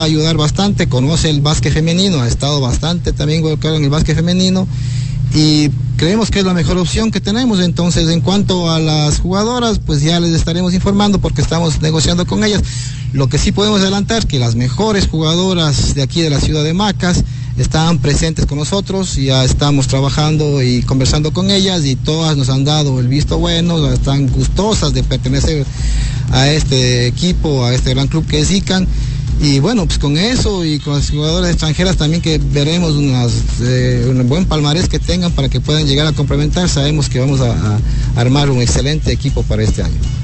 ayudar bastante, conoce el básquet femenino, ha estado bastante también volcado en el básquet femenino y creemos que es la mejor opción que tenemos. Entonces, en cuanto a las jugadoras, pues ya les estaremos informando porque estamos negociando con ellas. Lo que sí podemos adelantar que las mejores jugadoras de aquí de la ciudad de Macas están presentes con nosotros, ya estamos trabajando y conversando con ellas y todas nos han dado el visto bueno, están gustosas de pertenecer a este equipo, a este gran club que es ICANN. Y bueno, pues con eso y con las jugadoras extranjeras también que veremos un buen palmarés que tengan para que puedan llegar a complementar. Sabemos que vamos a armar un excelente equipo para este año.